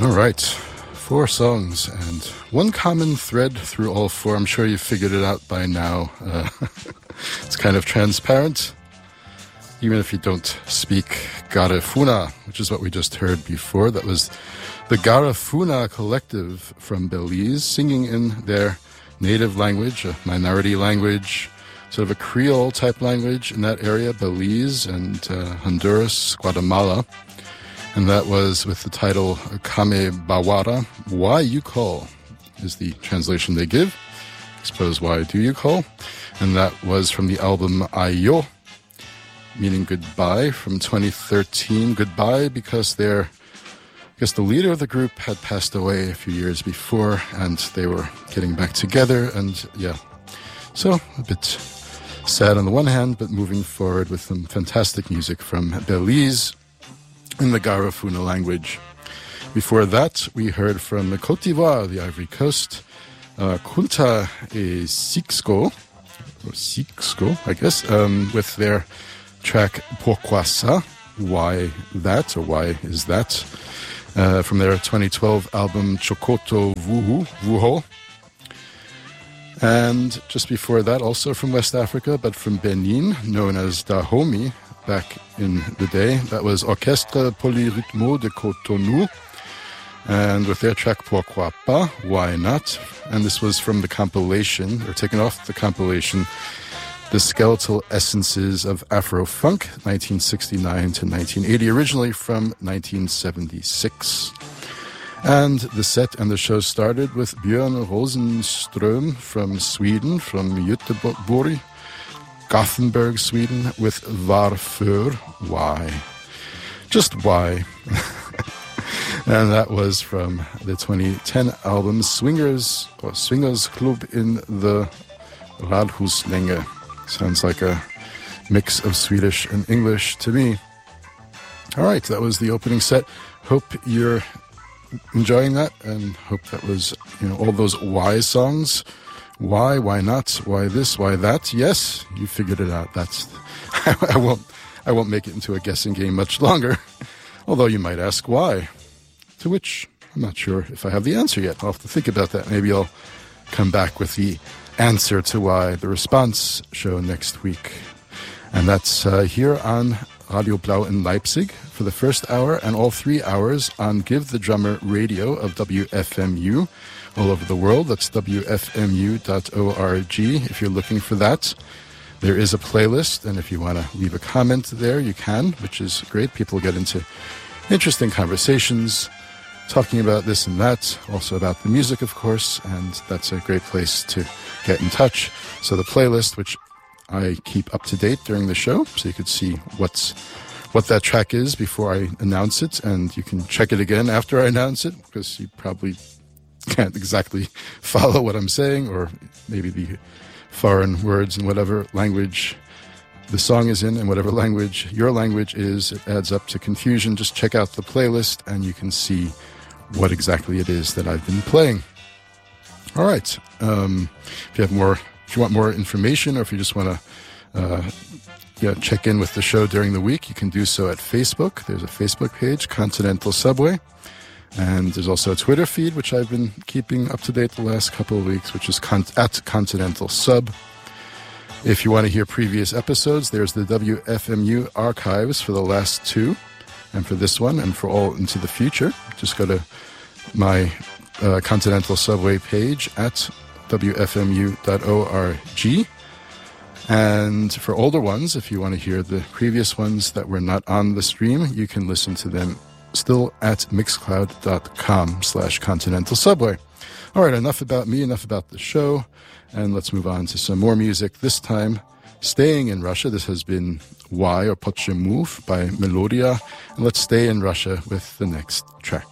All right, 4 songs and one common thread through all 4. I'm sure you've figured it out by now. It's kind of transparent, even if you don't speak Garifuna, which is what we just heard before. That was the Garifuna Collective from Belize, singing in their native language, a minority language, sort of a Creole type language in that area, Belize and Honduras, Guatemala. And that was with the title Kame Bawara, Why You Call, is the translation they give. I suppose, why do you call? And that was from the album Ayo, meaning goodbye, from 2013. Goodbye because the leader of the group had passed away a few years before, and they were getting back together, and yeah. So, a bit sad on the one hand, but moving forward with some fantastic music from Belize, in the Garifuna language. Before that, we heard from the Côte d'Ivoire, the Ivory Coast, Kunta et Sixco, I guess, with their track Pourquoi Ça, Why That, or Why Is That, from their 2012 album Chokoto Vuho. And just before that, also from West Africa, but from Benin, known as Dahomey, back in the day. That was Orchestre Polyrythmo de Cotonou, and with their track Pourquoi Pas, Why Not? And this was from the compilation, or taken off the compilation, The Skeletal Essences of Afro-Funk, 1969 to 1980, originally from 1976. And the set and the show started with Björn Rosenström from Sweden, from Göteborg, Gothenburg, Sweden, with Varför, Why. Just Why. And that was from the 2010 album Swingers Club in the Radhuslänge. Sounds like a mix of Swedish and English to me. All right, that was the opening set. Hope you're enjoying that, and hope that was, all those why songs. Why not? Why this? Why that? Yes, you figured it out. I won't make it into a guessing game much longer. Although you might ask why. To which I'm not sure if I have the answer yet. I'll have to think about that. Maybe I'll come back with the answer to why, the response show next week. And that's here on Radio Blau in Leipzig for the first hour, and all 3 hours on Give the Drummer Radio of WFMU. All over the world. That's WFMU.org if you're looking for that. There is a playlist, and if you want to leave a comment there, you can, which is great. People get into interesting conversations, talking about this and that, also about the music, of course, and that's a great place to get in touch. So the playlist, which I keep up to date during the show, so you could see what that track is before I announce it, and you can check it again after I announce it, because you probably can't exactly follow what I'm saying, or maybe the foreign words in whatever language the song is in, and whatever language your language is, it adds up to confusion. Just check out the playlist and you can see what exactly it is that I've been playing. All right. If you want more information, or if you just want to check in with the show during the week, you can do so at Facebook. There's a Facebook page, Continental Subway. And there's also a Twitter feed, which I've been keeping up to date the last couple of weeks, which is at Continental Sub. If you want to hear previous episodes, there's the WFMU archives for the last 2, and for this one, and for all into the future. Just go to my Continental Subway page at WFMU.org. And for older ones, if you want to hear the previous ones that were not on the stream, you can listen to them still at mixcloud.com/Continental Subway. All right, enough about me, enough about the show, and let's move on to some more music. This time, staying in Russia. This has been Why, or Почему by Melodia. And let's stay in Russia with the next track.